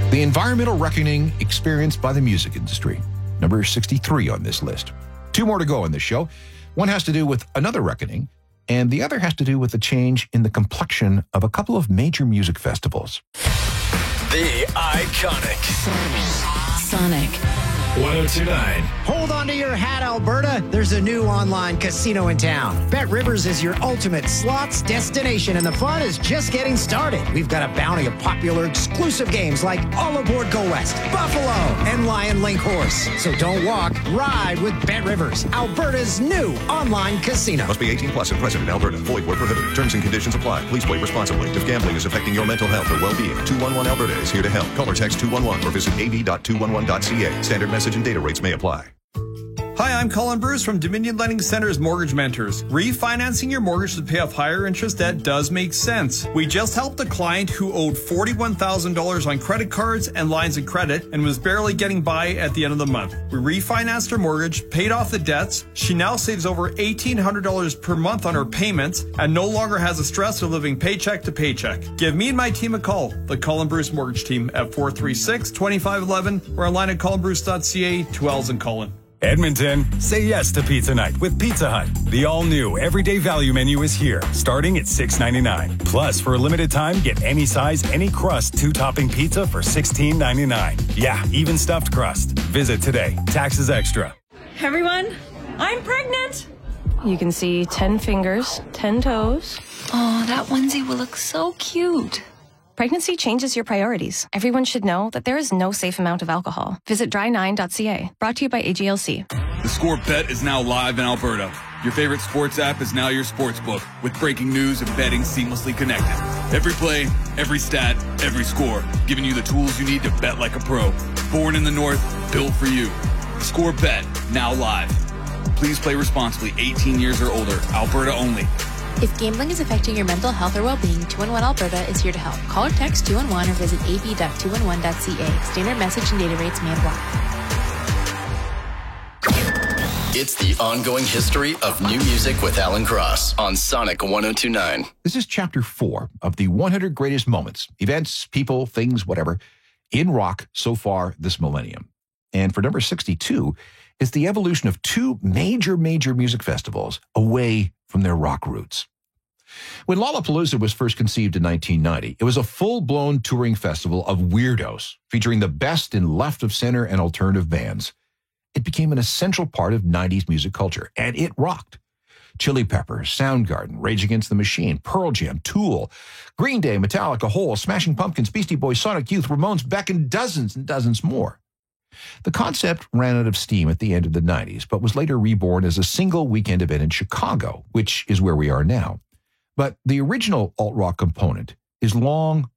The environmental reckoning experienced by the music industry. Number 63 on this list. Two more to go in this show. One has to do with another reckoning, and the other has to do with the change in the complexion of a couple of major music festivals. The Iconic Sonic 1029. Hold on to your hat, Alberta. There's a new online casino in town. Bet Rivers is your ultimate slots destination, and the fun is just getting started. We've got a bounty of popular exclusive games like All Aboard Go West, Buffalo, and Lion Link Horse. So don't walk, ride with Bet Rivers, Alberta's new online casino. Must be 18 plus and present in Alberta. Void where prohibited. Terms and conditions apply. Please play responsibly. If gambling is affecting your mental health or well-being, 211 Alberta is here to help. Call or text 211 or visit av.211.ca. Standard message and data rates may apply. Hi, I'm Colin Bruce from Dominion Lending Center's Mortgage Mentors. Refinancing your mortgage to pay off higher interest debt does make sense. We just helped a client who owed $41,000 on credit cards and lines of credit and was barely getting by at the end of the month. We refinanced her mortgage, paid off the debts. She now saves over $1,800 per month on her payments and no longer has the stress of living paycheck to paycheck. Give me and my team a call, the Colin Bruce Mortgage Team, at 436-2511 or online at colinbruce.ca. 2 L's in Colin. Edmonton, say yes to pizza night with Pizza Hut. The all-new everyday value menu is here, starting at $6.99. Plus, for a limited time, get any size, any crust, 2-topping pizza for $16.99. Yeah, even stuffed crust. Visit today. Taxes extra. Everyone, I'm pregnant. You can see 10 fingers, 10 toes. Oh, that onesie will look so cute. Pregnancy changes your priorities. Everyone should know that there is no safe amount of alcohol. Visit dry9.ca. Brought to you by AGLC. The Score Bet is now live in Alberta. Your favorite sports app is now your sports book, with breaking news and betting seamlessly connected. Every play, every stat, every score, giving you the tools you need to bet like a pro. Born in the North, built for you. The Score Bet, now live. Please play responsibly, 18 years or older, Alberta only. If gambling is affecting your mental health or well-being, 211 Alberta is here to help. Call or text 211 or visit av.211.ca. Standard message and data rates may apply. It's the ongoing history of new music with Alan Cross on Sonic 1029. This is chapter 4 of the 100 greatest moments, events, people, things, whatever, in rock so far this millennium. And for number 62 is the evolution of two major music festivals away from their rock roots. When Lollapalooza was first conceived in 1990, it was a full-blown touring festival of weirdos, featuring the best in left-of-center and alternative bands. It became an essential part of 90s music culture, and it rocked. Chili Peppers, Soundgarden, Rage Against the Machine, Pearl Jam, Tool, Green Day, Metallica, Hole, Smashing Pumpkins, Beastie Boys, Sonic Youth, Ramones, Beck, and dozens more. The concept ran out of steam at the end of the 90s, but was later reborn as a single weekend event in Chicago, which is where we are now. But the original alt-rock component is long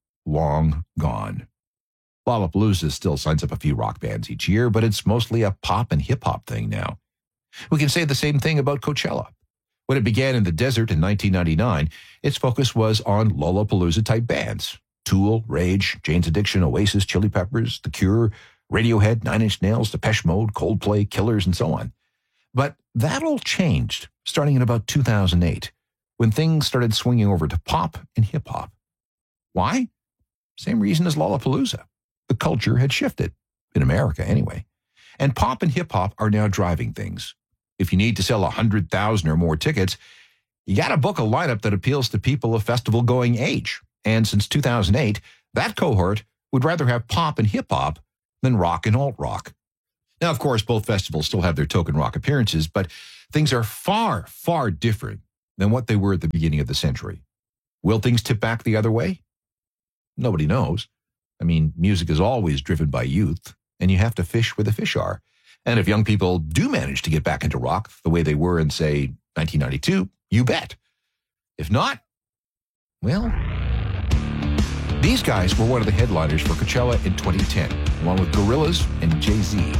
gone. Lollapalooza still signs up a few rock bands each year, but it's mostly a pop and hip-hop thing now. We can say the same thing about Coachella. When it began in the desert in 1999, its focus was on Lollapalooza-type bands. Tool, Rage, Jane's Addiction, Oasis, Chili Peppers, The Cure, Radiohead, Nine Inch Nails, Depeche Mode, Coldplay, Killers, and so on. But that all changed starting in about 2008, when things started swinging over to pop and hip-hop. Why? Same reason as Lollapalooza. The culture had shifted, in America anyway. And pop and hip-hop are now driving things. If you need to sell 100,000 or more tickets, you got to book a lineup that appeals to people of festival-going age. And since 2008, that cohort would rather have pop and hip-hop than rock and alt-rock. Now, of course, both festivals still have their token rock appearances, but things are far different than what they were at the beginning of the century. Will things tip back the other way? Nobody knows. I mean, music is always driven by youth, and you have to fish where the fish are. And if young people do manage to get back into rock the way they were in, say, 1992, you bet. If not, well, these guys were one of the headliners for Coachella in 2010, along with Gorillaz and Jay-Z.